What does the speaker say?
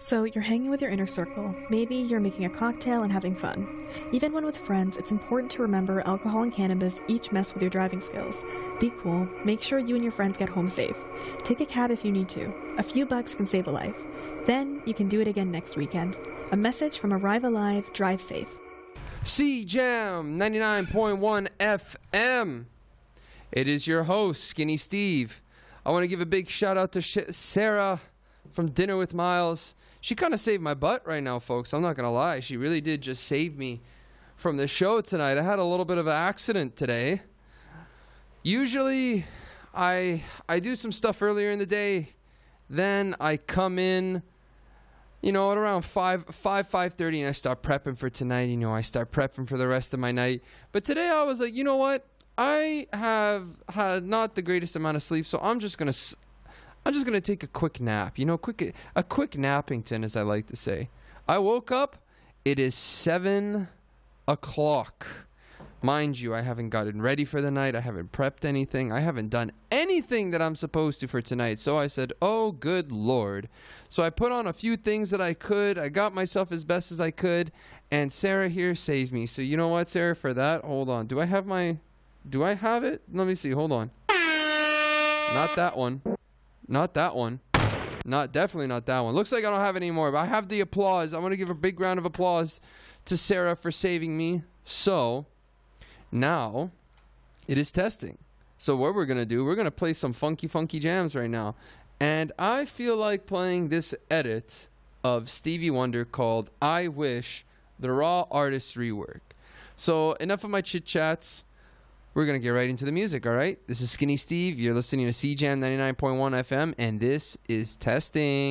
So you're hanging with your inner circle. Maybe you're making a cocktail and having fun. Even when with friends, it's important to remember alcohol and cannabis each mess with your driving skills. Be cool. Make sure you and your friends get home safe. Take a cab if you need to. A few bucks can save a life. Then you can do it again next weekend. A message from Arrive Alive, Drive Safe. CJAM 99.1 FM. It is your host, Skinny Steve. I want to give a big shout out to Sarah from Dinner with Miles. She kind of saved my butt right now, folks. I'm not going to lie. She really did just save me from the show tonight. I had a little bit of an accident today. Usually, I do some stuff earlier in the day. Then I come in, at around 5:30, and I start prepping for tonight. I start prepping for the rest of my night. But today I was like, you know what? I have had not the greatest amount of sleep, so I'm just gonna take a quick nap. A quick nappington, as I like to say. I woke up. It is 7 o'clock. Mind you, I haven't gotten ready for the night. I haven't prepped anything. I haven't done anything that I'm supposed to for tonight. So I said, oh, good Lord. So I put on a few things that I could. I got myself as best as I could. And Sarah here saved me. So you know what, Sarah, for that, hold on. Do I have it? Let me see. Hold on. Not that one. Not that one. Definitely not that one. Looks like I don't have any more, but I have the applause. I want to give a big round of applause to Sarah for saving me. So now it is testing. So what we're going to do, we're going to play some funky jams right now. And I feel like playing this edit of Stevie Wonder called I Wish, the Raw Artist Rework. So enough of my chit chats. We're going to get right into the music, all right? This is Skinny Steve. You're listening to CJAM 99.1 FM, and this is Testing.